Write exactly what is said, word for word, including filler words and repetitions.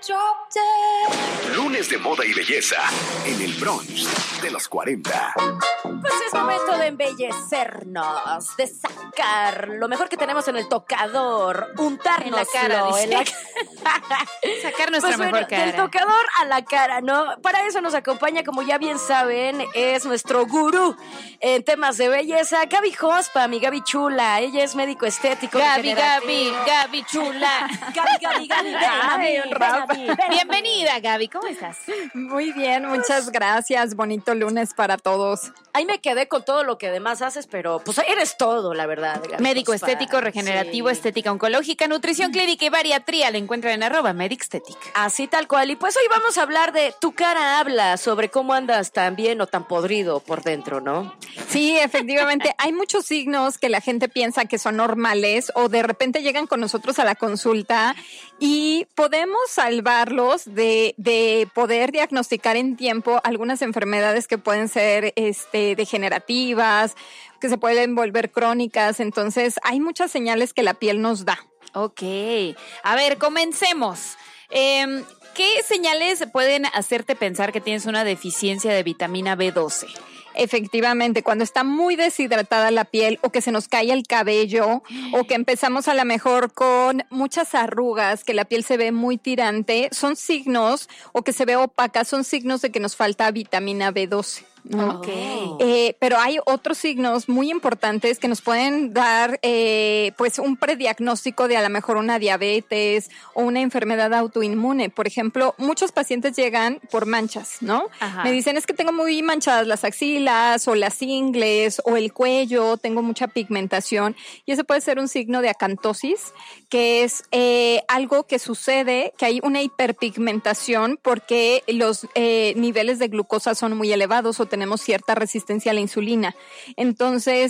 Lunes de moda y belleza en el brunch de los cuarenta. Pues es momento de embellecernos, de sacar lo mejor que tenemos en el tocador, untarnos en la cara, dice. en la... Sacar nuestra pues mejor bueno, cara. del tocador a la cara, ¿no? Para eso nos acompaña, como ya bien saben, es nuestro gurú en temas de belleza, Gaby Hospa, mi Gaby chula. Ella es médico estético. Gaby, Gaby, Gaby chula. Gaby, Gaby, Gaby, ven, Ay, mami, un ven a rap. mí, ven. Bienvenida, Gaby, ¿cómo estás? Muy bien, muchas gracias. Bonito lunes para todos. Ahí me quedé con todo lo que además haces, pero pues eres todo, la verdad. Gaby Médico Hospa. estético, regenerativo, Sí. estética oncológica, nutrición clínica y bariatría. Le encuentran en arroba medicstetic. Así tal cual. Y pues hoy vamos a hablar de Tu cara habla, sobre cómo andas tan bien o tan podrido por dentro, ¿no? Sí, efectivamente, hay muchos signos que la gente piensa que son normales o de repente llegan con nosotros a la consulta y podemos salvarlos de, de poder diagnosticar en tiempo algunas enfermedades que pueden ser este, degenerativas, que se pueden volver crónicas. Entonces, hay muchas señales que la piel nos da. Ok. A ver, comencemos. Eh, ¿Qué señales pueden hacerte pensar que tienes una deficiencia de vitamina B doce? Efectivamente, cuando está muy deshidratada la piel o que se nos cae el cabello o que empezamos a lo mejor con muchas arrugas, que la piel se ve muy tirante, son signos, o que se ve opaca, son signos de que nos falta vitamina B doce. ¿no? Ok. Eh, pero hay otros signos muy importantes que nos pueden dar eh, pues un prediagnóstico de a lo mejor una diabetes o una enfermedad autoinmune. Por ejemplo, muchos pacientes llegan por manchas, ¿no? Ajá. Me dicen, es que tengo muy manchadas las axilas o las ingles o el cuello, tengo mucha pigmentación, y ese puede ser un signo de acantosis, que es eh, algo que sucede, que hay una hiperpigmentación porque los eh, niveles de glucosa son muy elevados o tenemos cierta resistencia a la insulina. Entonces,